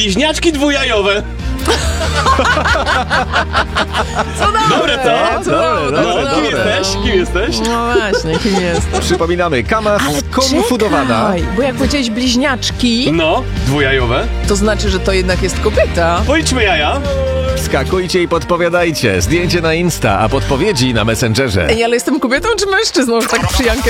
Bliźniaczki dwujajowe. Dobre to? Dobre. Kim jesteś? Kim jesteś? No właśnie, kim jest? Przypominamy, kama skonfudowana. Czekaj, bo jak powiedziałeś bliźniaczki, No, dwujajowe. to znaczy, że to jednak jest kobieta. Policzmy jaja. Skakujcie i podpowiadajcie. Zdjęcie na Insta, a podpowiedzi na Messengerze. Ej, ale jestem kobietą czy mężczyzną, że tak przyjankę